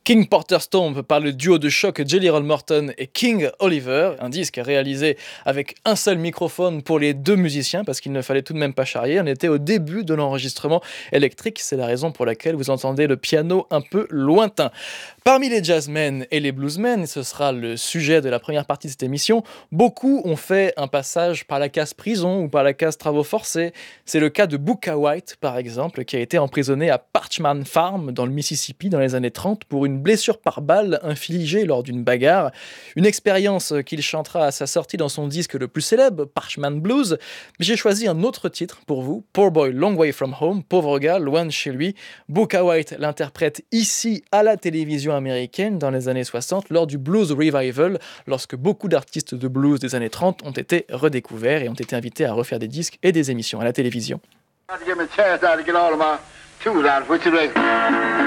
King Porter Stomp par le duo de choc Jelly Roll Morton et King Oliver, un disque réalisé avec un seul microphone pour les deux musiciens parce qu'il ne fallait tout de même pas charrier. On était au début de l'enregistrement électrique, c'est la raison pour laquelle vous entendez le piano un peu lointain. Parmi les jazzmen et les bluesmen, ce sera le sujet de la première partie de cette émission, beaucoup ont fait un passage par la case prison ou par la case travaux forcés. C'est le cas de Booka White par exemple, qui a été emprisonné à Parchman Farm dans le Mississippi dans les années 30 pour une blessure par balle infligée lors d'une bagarre. Une expérience qu'il chantera à sa sortie dans son disque le plus célèbre, Parchman Blues. Mais j'ai choisi un autre titre pour vous, Poor Boy Long Way From Home, pauvre gars, loin de chez lui. Booka White l'interprète ici à la télévision américaine dans les années 60 lors du Blues Revival, lorsque beaucoup d'artistes de blues des années 30 ont été redécouverts et ont été invités à refaire des disques et des émissions à la télévision.